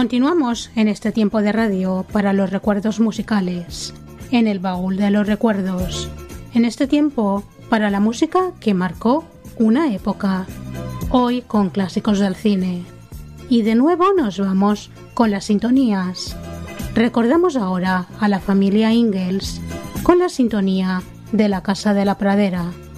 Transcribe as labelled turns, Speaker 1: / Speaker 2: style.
Speaker 1: Continuamos en este tiempo de radio para los recuerdos musicales, en el baúl de los recuerdos. En este tiempo para la música que marcó una época. Hoy con clásicos del cine. Y de nuevo nos vamos con las sintonías. Recordamos ahora a la familia Ingalls con la sintonía de La Casa de la Pradera.